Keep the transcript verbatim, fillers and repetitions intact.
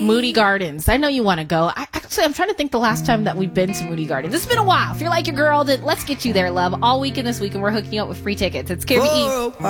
Moody Gardens. I know you want to go. I, actually, I'm trying to think the last time that we've been to Moody Gardens. It's been a while. If you're like your girl, then let's get you there, love. All weekend this weekend, we're hooking up with free tickets. It's Carrie Eve.